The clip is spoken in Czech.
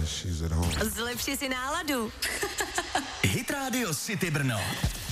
she's at home. Zlepši si náladu. Hit Radio City Brno.